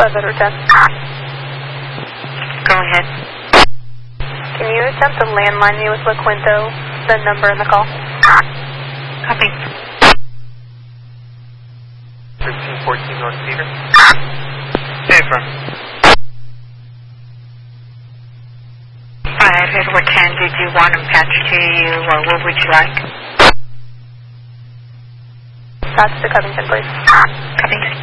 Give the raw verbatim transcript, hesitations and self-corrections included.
Five Edward ten. Go ahead. Can you attempt to landline me with La Quinto, the number in the call? Copy. thirteen fourteen North Cedar. Affirm. Five Edward ten, did you want him patched to you, or what would you like? That's to Covington, please. Covington.